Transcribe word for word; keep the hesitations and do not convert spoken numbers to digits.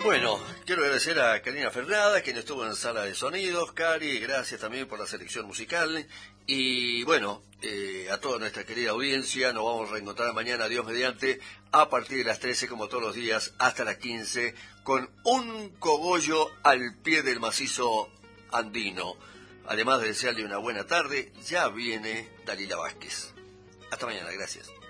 Bueno, quiero agradecer a Karina Fernada, quien estuvo en Sala de Sonidos. Cari, gracias también por la selección musical. Y bueno, eh, a toda nuestra querida audiencia, nos vamos a reencontrar mañana, Dios mediante, a partir de las trece, como todos los días, hasta las quince, con un cogollo al pie del macizo andino. Además de desearle una buena tarde, ya viene Dalila Vázquez. Hasta mañana, gracias.